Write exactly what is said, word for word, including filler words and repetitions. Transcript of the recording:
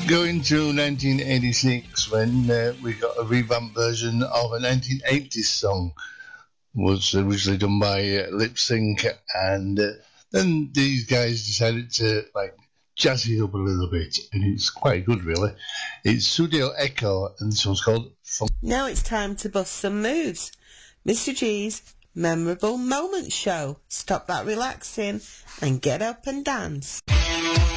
Going to nineteen eighty-six when uh, we got a revamped version of a nineteen eighties song. Was originally done by uh, Lip Sync, and uh, then these guys decided to like jazz it up a little bit, and it's quite good really. It's Studio Echo, and this one's called Fun. Now it's time to bust some moves. Mister G's Memorable Moments Show. Stop that relaxing and get up and dance.